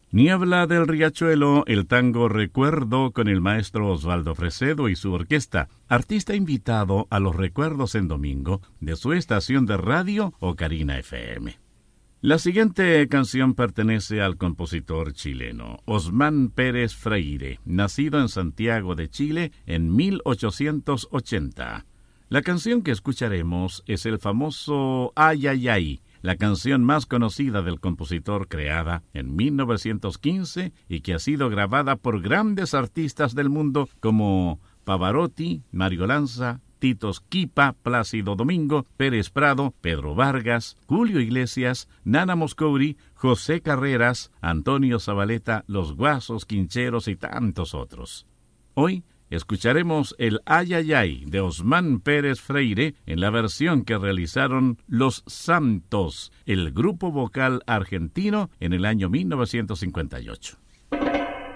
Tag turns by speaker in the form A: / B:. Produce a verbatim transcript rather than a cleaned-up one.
A: Niebla del Riachuelo, el tango Recuerdo con el maestro Osvaldo Fresedo y su orquesta, artista invitado a los Recuerdos en Domingo de su estación de radio Ocarina F M. La siguiente canción pertenece al compositor chileno Osmán Pérez Freire, nacido en Santiago de Chile en mil ochocientos ochenta. La canción que escucharemos es el famoso Ay, ay, ay, la canción más conocida del compositor, creada en mil novecientos quince y que ha sido grabada por grandes artistas del mundo como Pavarotti, Mario Lanza, Tito Schipa, Plácido Domingo, Pérez Prado, Pedro Vargas, Julio Iglesias, Nana Moscouri, José Carreras, Antonio Zabaleta, Los Guasos Quincheros y tantos otros. Hoy escucharemos el Ay, ay, ay de Osmán Pérez Freire en la versión que realizaron Los Santos, el grupo vocal argentino, en el año mil novecientos cincuenta y ocho.